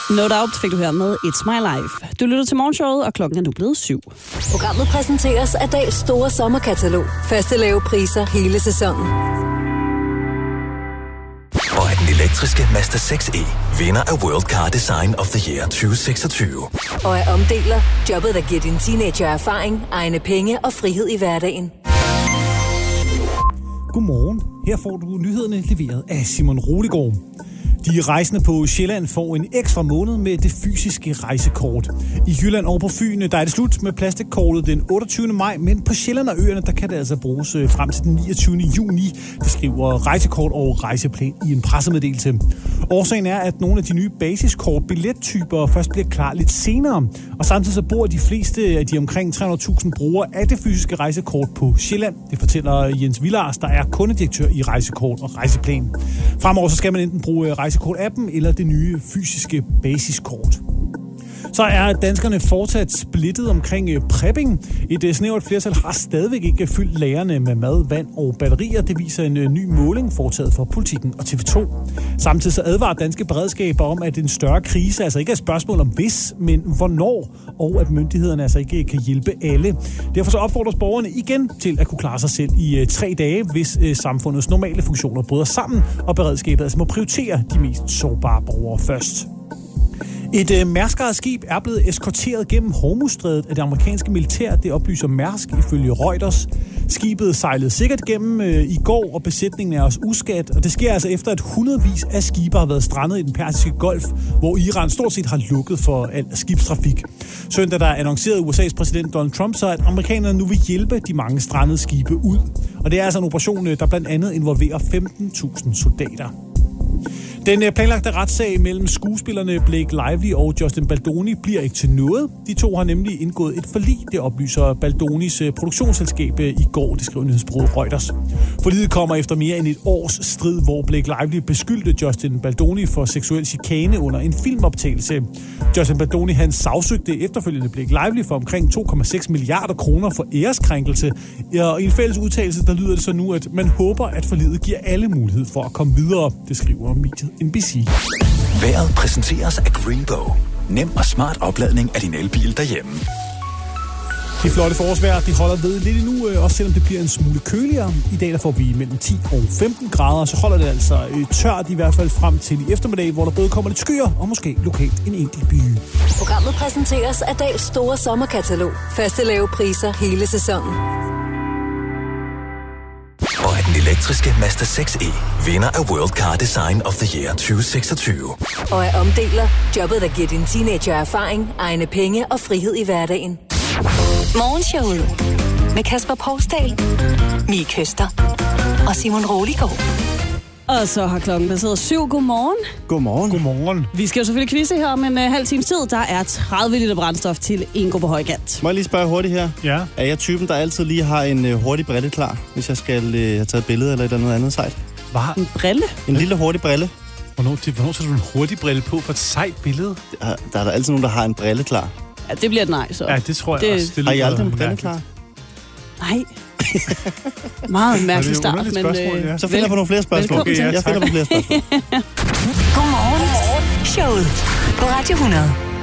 No Doubt fik du her med It's My Life. Du lytter til morgenshowet, og klokken er nu blevet 7. Programmet præsenteres af Dals store sommerkatalog. Faste lave priser hele sæsonen. Og af den elektriske Mazda 6e, vinder af World Car Design of the Year 2026. Og af omdeler, jobbet der giver din teenager erfaring, egne penge og frihed i hverdagen. Godmorgen. Her får du nyhederne leveret af Simon Roligård. De rejsende på Sjælland får en ekstra måned med det fysiske rejsekort. I Jylland og på Fyn, der er det slut med plastikkortet den 28. maj, men på Sjælland og øerne, der kan det altså bruges frem til den 29. juni. Det skriver Rejsekort og Rejseplan i en pressemeddelelse. Årsagen er, at nogle af de nye basiskort billettyper først bliver klar lidt senere. Og samtidig så bor de fleste af de omkring 300.000 brugere af det fysiske rejsekort på Sjælland. Det fortæller Jens Villars, der er kundedirektør i Rejsekort og Rejseplan. Fremover så skal man enten bruge Rejsekort-appen eller det nye fysiske basiskort. Så er danskerne fortsat splittet omkring prepping. Et snævert flertal har stadigvæk ikke fyldt lagrene med mad, vand og batterier. Det viser en ny måling foretaget for Politikken og TV2. Samtidig så advarer danske beredskaber om, at en større krise altså ikke er et spørgsmål om hvis, men hvornår, og at myndighederne altså ikke kan hjælpe alle. Derfor så opfordres borgerne igen til at kunne klare sig selv i 3 dage, hvis samfundets normale funktioner bryder sammen, og beredskabet altså må prioritere de mest sårbare borgere først. Et Mærsk-ejet skib er blevet eskorteret gennem Hormuzstrædet af det amerikanske militær. Det oplyser Mærsk ifølge Reuters. Skibet sejlede sikkert gennem i går, og besætningen er også uskadt. Og det sker altså efter, at hundredvis af skibe har været strandet i den Persiske Golf, hvor Iran stort set har lukket for al skibstrafik. Søndag der annoncerede USA's præsident Donald Trump så, at amerikanerne nu vil hjælpe de mange strandede skibe ud. Og det er altså en operation, der blandt andet involverer 15.000 soldater. Den planlagte retssag mellem skuespillerne Blake Lively og Justin Baldoni bliver ikke til noget. De to har nemlig indgået et forlig, det oplyser Baldonis produktionsselskab i går, det skriver nyhedsbureauet Reuters. Forliget kommer efter mere end et års strid, hvor Blake Lively beskyldte Justin Baldoni for seksuel chikane under en filmoptagelse. Justin Baldoni han sagsøgte efterfølgende Blake Lively for omkring 2,6 milliarder kroner for æreskrænkelse. Og i en fælles udtalelse, der lyder det så nu, at man håber, at forliget giver alle mulighed for at komme videre, det skriver mediet NBC. Vejret præsenteres af Greenbow. Nem og smart opladning af din elbil derhjemme. Det flotte forårsvejr, det holder ved lidt endnu, også selvom det bliver en smule køligere. I dag der får vi mellem 10 og 15 grader, så holder det altså tørt i hvert fald frem til i eftermiddag, hvor der både kommer lidt skyer og måske lokalt en enkelt byge. Programmet præsenteres af Dals store sommerkatalog. Faste lave priser hele sæsonen. Og af den elektriske Mazda 6e, vinder af World Car Design of the Year 2026. Og af omdeler, jobbet der giver din teenager erfaring, egne penge og frihed i hverdagen. Morgenshowet med Kasper Poulsdal, Mie Køster og Simon Roligård. Og så har klokken passeret 7. Godmorgen. Godmorgen. Godmorgen. Vi skal jo selvfølgelig quizze her om en halv times tid. Der er 30 liter brændstof til en gruppe højkant. Må jeg lige spørge hurtigt her? Ja. Er jeg typen, der altid lige har en hurtig brille klar, hvis jeg skal have taget et billede eller noget andet sejt? Hvad? En brille? En lille hurtig brille. Hvornår tager du en hurtig brille på for et sejt billede? Der er der altid nogen, der har en brille klar. Ja, det bliver et nej, så. Ja, det tror jeg også. Har I aldrig en brille klar? Nej. Meget mærkeligt start, men... Så finder jeg på nogle flere spørgsmål. Okay, jeg finder på flere spørgsmål. Godmorgen. Showet på Radio 100.